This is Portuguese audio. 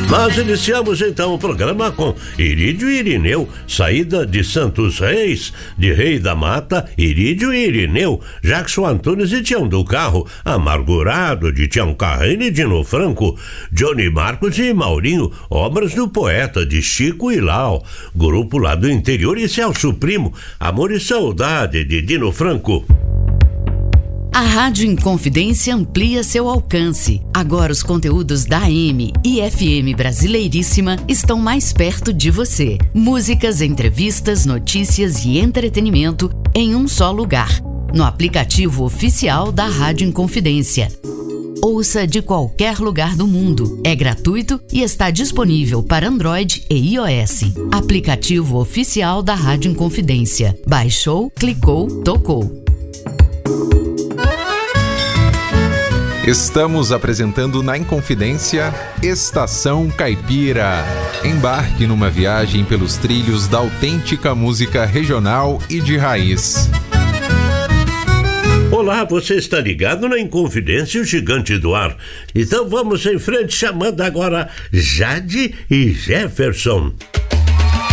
Nós iniciamos então o programa com Irídio e Irineu, saída de Santos Reis, de Rei da Mata, Irídio e Irineu, Jackson Antunes e Tião do Carro, Amargurado, de Tião Carreiro e Dino Franco, Johnny Marcos e Maurinho, obras do poeta de Chico e Lau, grupo lá do interior e Celso Primo, Amor e Saudade, de Dino Franco. A Rádio Inconfidência amplia seu alcance. Agora os conteúdos da AM e FM Brasileiríssima estão mais perto de você. Músicas, entrevistas, notícias e entretenimento em um só lugar. No aplicativo oficial da Rádio Inconfidência. Ouça de qualquer lugar do mundo. É gratuito e está disponível para Android e iOS. Aplicativo oficial da Rádio Inconfidência. Baixou, clicou, tocou. Estamos apresentando na Inconfidência Estação Caipira. Embarque numa viagem pelos trilhos da autêntica música regional e de raiz. Olá, você está ligado na Inconfidência, o gigante do ar. Então vamos em frente, chamando agora Jade e Jefferson.